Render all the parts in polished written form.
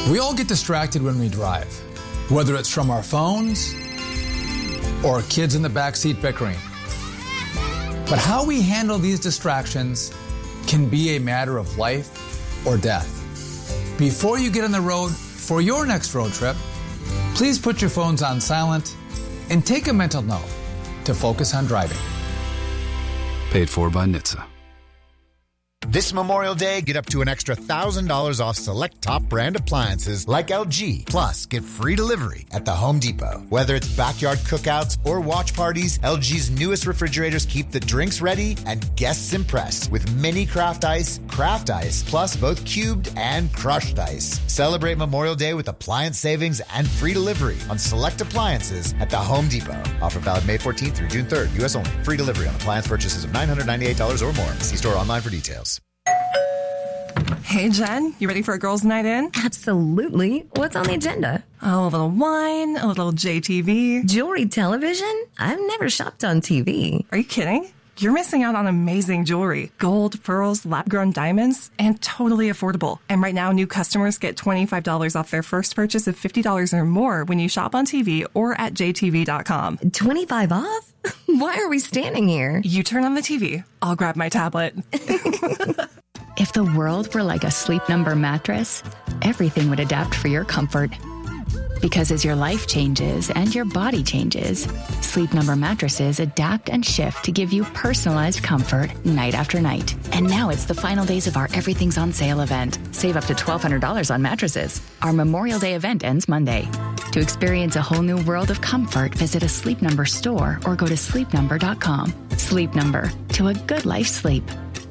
We all get distracted when we drive, whether it's from our phones or kids in the backseat bickering. But how we handle these distractions can be a matter of life or death. Before you get on the road for your next road trip, please put your phones on silent and take a mental note to focus on driving. Paid for by NHTSA. This Memorial Day, get up to an extra $1,000 off select top brand appliances like LG. Plus, get free delivery at the Home Depot. Whether it's backyard cookouts or watch parties, LG's newest refrigerators keep the drinks ready and guests impressed with mini craft ice, plus both cubed and crushed ice. Celebrate Memorial Day with appliance savings and free delivery on select appliances at the Home Depot. Offer valid May 14th through June 3rd. U.S. only. Free delivery on appliance purchases of $998 or more. See store online for details. Hey, Jen, you ready for a girls' night in? Absolutely. What's on the agenda? Oh, a little wine, a little JTV. Jewelry television? I've never shopped on TV. Are you kidding? You're missing out on amazing jewelry. Gold, pearls, lab-grown diamonds, and totally affordable. And right now, new customers get $25 off their first purchase of $50 or more when you shop on TV or at jtv.com. 25 off? Why are we standing here? You turn on the TV. I'll grab my tablet. If the world were like a Sleep Number mattress, everything would adapt for your comfort. Because as your life changes and your body changes, Sleep Number mattresses adapt and shift to give you personalized comfort night after night. And now it's the final days of our Everything's on Sale event. Save up to $1,200 on mattresses. Our Memorial Day event ends Monday. To experience a whole new world of comfort, visit a Sleep Number store or go to sleepnumber.com. Sleep Number, to a good life sleep.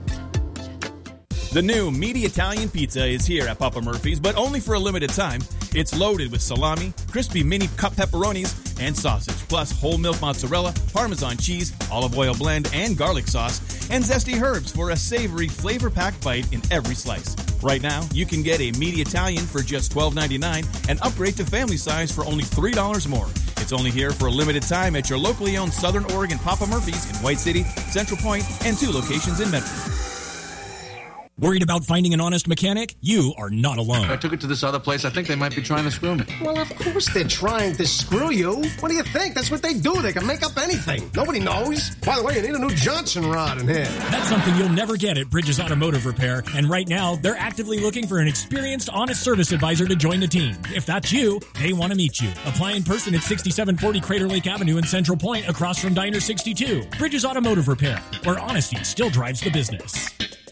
The new meaty Italian pizza is here at Papa Murphy's, but only for a limited time. It's loaded with salami, crispy mini cup pepperonis, and sausage, plus whole milk mozzarella, Parmesan cheese, olive oil blend, and garlic sauce, and zesty herbs for a savory, flavor-packed bite in every slice. Right now, you can get a meaty Italian for just $12.99 and upgrade to family size for only $3 more. It's only here for a limited time at your locally owned Southern Oregon Papa Murphy's in White City, Central Point, and 2 locations in Medford. Worried about finding an honest mechanic? You are not alone. I took it to this other place. I think they might be trying to screw me. Well, of course they're trying to screw you. What do you think? That's what they do. They can make up anything. Nobody knows. By the way, you need a new Johnson rod in here. That's something you'll never get at Bridges Automotive Repair. And right now, they're actively looking for an experienced, honest service advisor to join the team. If that's you, they want to meet you. Apply in person at 6740 Crater Lake Avenue in Central Point across from Diner 62. Bridges Automotive Repair, where honesty still drives the business.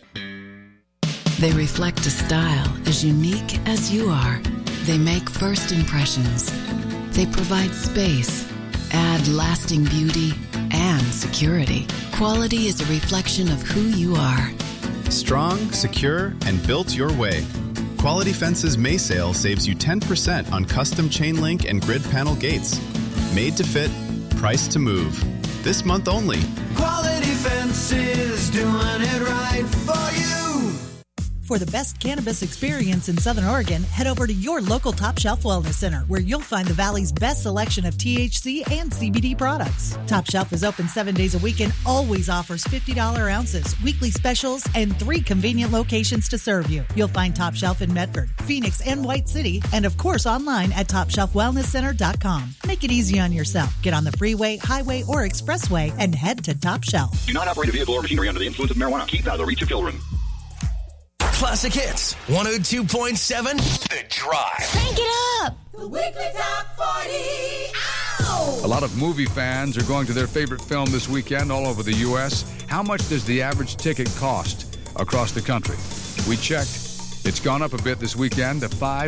They reflect a style as unique as you are. They make first impressions. They provide space, add lasting beauty, and security. Quality is a reflection of who you are. Strong, secure, and built your way. Quality Fences May Sale saves you 10% on custom chain link and grid panel gates. Made to fit, priced to move. This month only. Quality Fences, doing it right for you. For the best cannabis experience in Southern Oregon, head over to your local Top Shelf Wellness Center, where you'll find the Valley's best selection of THC and CBD products. Top Shelf is open 7 days a week and always offers $50 ounces, weekly specials, and 3 convenient locations to serve you. You'll find Top Shelf in Medford, Phoenix, and White City, and of course online at TopShelfWellnessCenter.com. Make it easy on yourself. Get on the freeway, highway, or expressway and head to Top Shelf. Do not operate a vehicle or machinery under the influence of marijuana. Keep out of the reach of children. Classic Hits, 102.7, The Drive. Crank it up! The weekly top 40. Ow! A lot of movie fans are going to their favorite film this weekend all over the U.S. How much does the average ticket cost across the country? We checked. It's gone up a bit this weekend to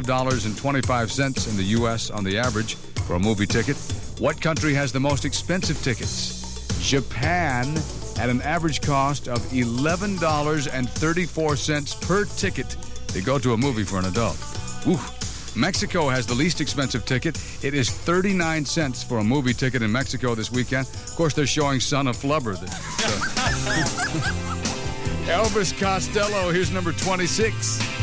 $5.25 in the U.S. on the average for a movie ticket. What country has the most expensive tickets? Japan, at an average cost of $11.34 per ticket to go to a movie for an adult. Woo. Mexico has the least expensive ticket. It is 39 cents for a movie ticket in Mexico this weekend. Of course, they're showing Son of Flubber. Elvis Costello, here's number 26.